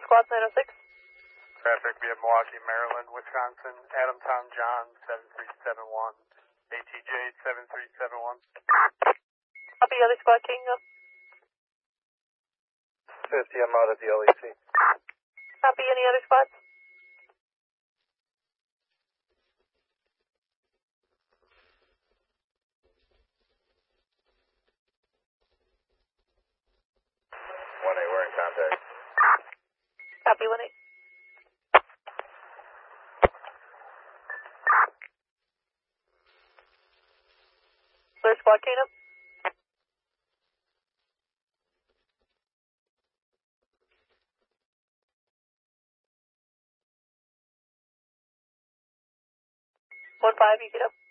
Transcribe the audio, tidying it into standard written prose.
squads 906. Traffic via Milwaukee, Maryland, Wisconsin, Adamtown, John, 7371, ATJ 7371. Copy, other squad King up. 50, I'm out at the LEC. Copy, any other squads? We're in contact. Copy, 1-8. Third squad King up. One 5, you get up.